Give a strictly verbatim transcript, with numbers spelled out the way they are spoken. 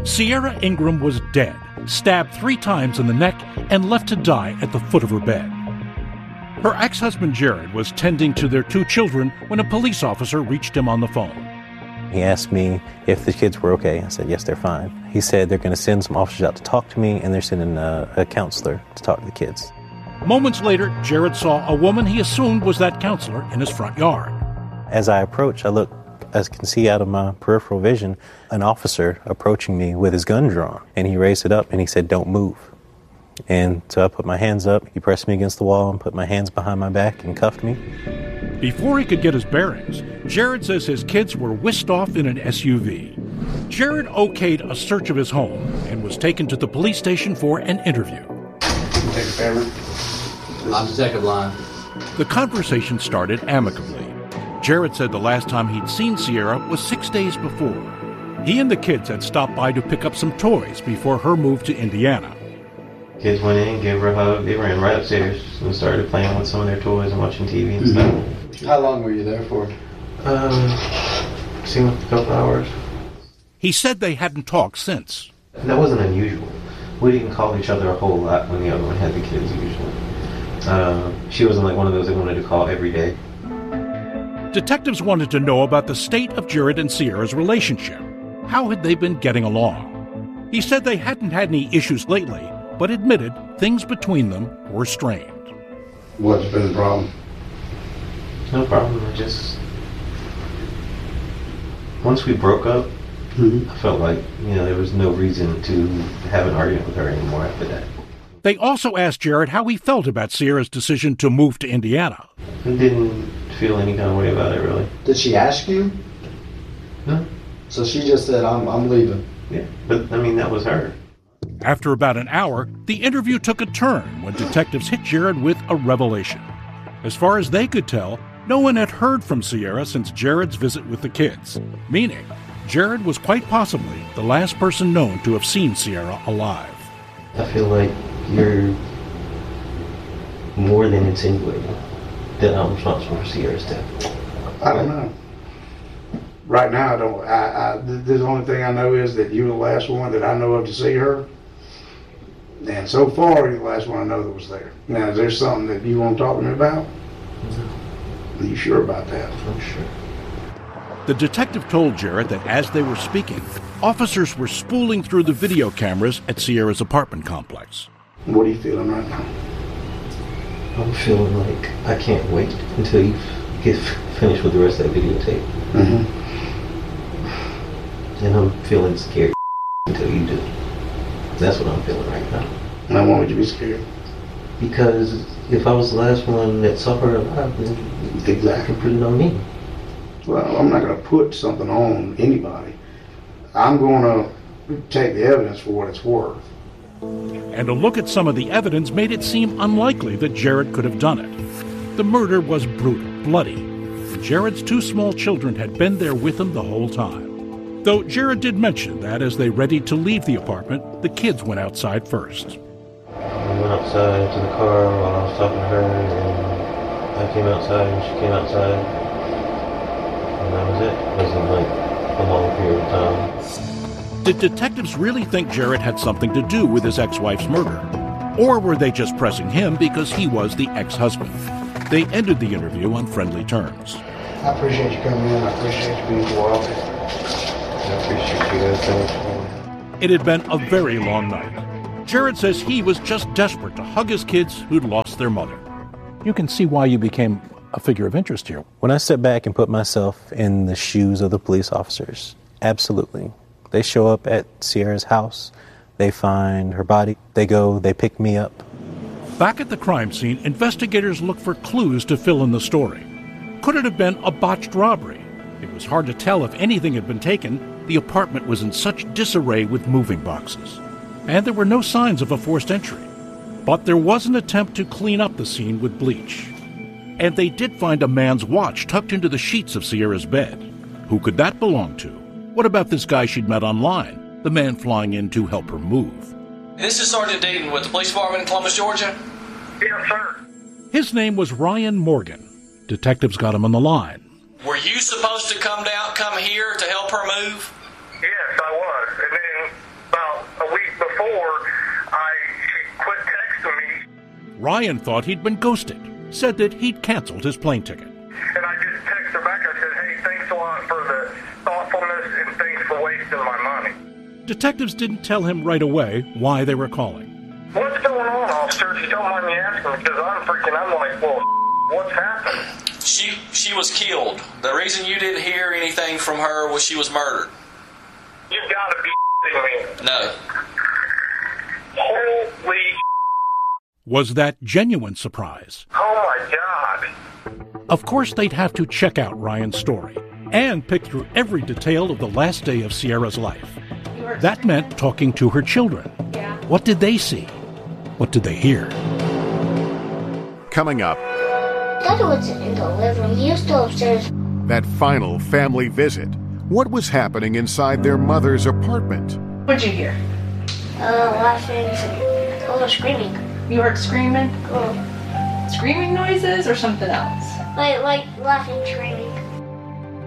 Sierra Ingram was dead, stabbed three times in the neck, and left to die at the foot of her bed. Her ex-husband Jared was tending to their two children when a police officer reached him on the phone. He asked me if the kids were okay. I said, yes, they're fine. He said they're going to send some officers out to talk to me, and they're sending a, a counselor to talk to the kids. Moments later, Jared saw a woman he assumed was that counselor in his front yard. As I approached, I looked, as I can see out of my peripheral vision, an officer approaching me with his gun drawn. And he raised it up and he said, don't move. And so I put my hands up, he pressed me against the wall and put my hands behind my back and cuffed me. Before he could get his bearings, Jared says his kids were whisked off in an S U V. Jared okayed a search of his home and was taken to the police station for an interview. I'm Detective Line. The conversation started amicably. Jared said the last time he'd seen Sierra was six days before. He and the kids had stopped by to pick up some toys before her move to Indiana. Kids went in, gave her a hug, they ran right upstairs and started playing with some of their toys and watching T V and mm-hmm. stuff. How long were you there for? Um, seemed like a couple hours. He said they hadn't talked since. That wasn't unusual. We didn't call each other a whole lot when the other one had the kids usually. Uh, she wasn't like one of those that wanted to call every day. Detectives wanted to know about the state of Jared and Sierra's relationship. How had they been getting along? He said they hadn't had any issues lately, but admitted things between them were strained. What's been the problem? No problem. I just... Once we broke up, mm-hmm. I felt like, you know, there was no reason to have an argument with her anymore after that. They also asked Jared how he felt about Sierra's decision to move to Indiana. I didn't feel any kind of way about it, really. Did she ask you? No. So she just said, I'm, I'm leaving. Yeah, but, I mean, that was her. After about an hour, the interview took a turn when detectives hit Jared with a revelation. As far as they could tell, no one had heard from Sierra since Jared's visit with the kids, meaning Jared was quite possibly the last person known to have seen Sierra alive. I feel like you're more than insinuating that I'm responsible for Sierra's death. I don't know. Right now, I don't. I, I, the only thing I know is that you're the last one that I know of to see her. And so far, you're the last one I know that was there. Now, is there something that you want to talk to me about? No. Are you sure about that? I'm sure. The detective told Jared that as they were speaking, officers were spooling through the video cameras at Sierra's apartment complex. What are you feeling right now? I'm feeling like I can't wait until you get finished with the rest of that videotape. Mm-hmm. And I'm feeling scared until you do. That's what I'm feeling right now. Now, why would you be scared? Because if I was the last one that saw her alive, then exactly. I can put it on me. Well, I'm not going to put something on anybody. I'm going to take the evidence for what it's worth. And a look at some of the evidence made it seem unlikely that Jared could have done it. The murder was brutal, bloody, and Jared's two small children had been there with him the whole time. Though Jared did mention that as they readied to leave the apartment, the kids went outside first. We went outside to the car while I was talking to her, and I came outside and she came outside, and that was it. It wasn't like a long period of time. Did detectives really think Jared had something to do with his ex-wife's murder? Or were they just pressing him because he was the ex-husband? They ended the interview on friendly terms. I appreciate you coming in. I appreciate you being cooperative. I appreciate you guys so much. It had been a very long night. Jared says he was just desperate to hug his kids who'd lost their mother. You can see why you became a figure of interest here. When I step back and put myself in the shoes of the police officers, absolutely. They show up at Sierra's house. They find her body. They go, they pick me up. Back at the crime scene, investigators look for clues to fill in the story. Could it have been a botched robbery? It was hard to tell if anything had been taken. The apartment was in such disarray with moving boxes. And there were no signs of a forced entry. But there was an attempt to clean up the scene with bleach. And they did find a man's watch tucked into the sheets of Sierra's bed. Who could that belong to? What about this guy she'd met online, the man flying in to help her move? This is Sergeant Deaton with the police department in Columbus, Georgia. Yes, sir. His name was Ryan Morgan. Detectives got him on the line. Were you supposed to come down, come here to help her move? Yes, I was. And then before, I he quit texting me. Ryan thought he'd been ghosted, said that he'd canceled his plane ticket. And I just texted her back. I said, hey, thanks a lot for the thoughtfulness and thanks for wasting my money. Detectives didn't tell him right away why they were calling. What's going on, officer? If you don't mind me asking, because I'm freaking, I'm like, well, what's happened? She she was killed. The reason you didn't hear anything from her was she was murdered. You gotta be me. No. Holy Was that genuine surprise? oh my God. Of course, they'd have to check out Ryan's story and pick through every detail of the last day of Sierra's life. That meant talking to her children. What did they see? What did they hear? Coming up, Daddy was in the living room. He was still upstairs. that final family visit. What was happening inside their mother's apartment? What'd you hear? Uh, laughing. A little screaming. You heard screaming? Oh, Screaming noises or something else? like, like laughing, screaming.